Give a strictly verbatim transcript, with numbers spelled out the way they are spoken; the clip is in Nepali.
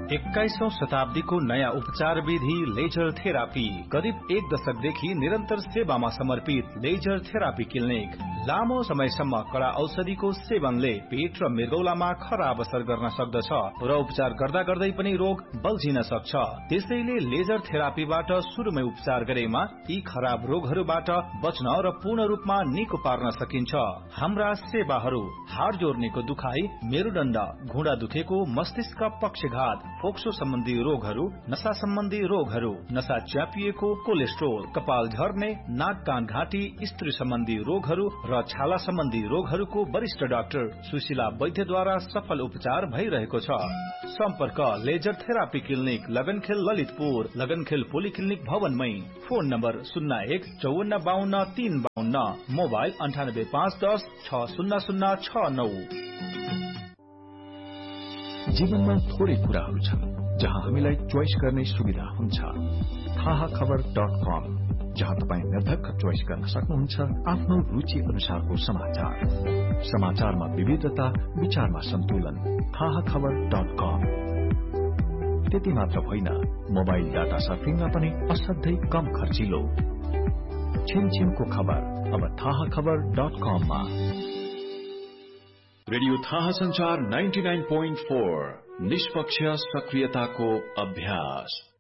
एक्काइसौं शताब्दीको नयाँ उपचार विधि लेजर थेरापी। करिब एक दशकदेखि निरन्तर सेवामा समर्पित लेजर थेरापी क्लिनिक। लामो समयसम्म कडा औषधिको सेवनले पेट र मृगौलामा खराब असर गर्न सक्दछ र उपचार गर्दा गर्दै पनि रोग बल्झिन सक्छ। त्यसैले लेजर थेरापीबाट शुरूमै उपचार गरेमा यी खराब रोगहरूबाट बच्न र पूर्ण रूपमा निको पार्न सकिन्छ। हाम्रा सेवाहरू हाड जोड्नेको दुखाई, मेरुदण्ड, घुँडा दुखेको, मस्तिष्क पक्षघात, फोक्सो सम्बन्धी रोगहरू, नशा सम्बन्धी रोगहरू, नशा च्यापिएको, कोलेस्ट्रोल, कपाल झर्ने, नाक कान घाँटी, स्त्री सम्बन्धी रोगहरू र छाला सम्बन्धी रोगहरूको वरिष्ठ डाक्टर सुशीला वैद्यद्वारा सफल उपचार भइरहेको छ। सम्पर्क laser therapy clinic, लगनखेल Lalitpur, लगनखेल polyclinic भवनमै। Phone number शून्य एक चौवन्न बाहन्न तीन बाहन्न, मोबाइल अन्ठानब्बे पाँच दस छ शून्य शून्य छ नौ। जीवनमा थोरै कुराहरू छन् जहाँ हामीलाई चोइस गर्ने सुविधा हुन्छ। थाहा खबर डट कम, जहाँ तपाईँ निर्धक्क चोइस गर्न सक्नुहुन्छ आफ्नो रुचि अनुसारको समाचार। समाचारमा विविधता, विचारमा सन्तुलन। थाहा खबर डट कम। त्यति मात्र होइन, मोबाइल डाटा सर्फिङमा पनि असाध्यै कम खर्चिलो। छिनछिनको खबर अब थाहा खबर डट कममा। रेडियो थाहा संचार नाइन्टी नाइन पोइन्ट फोर, निष्पक्ष सक्रियताको अभ्यास।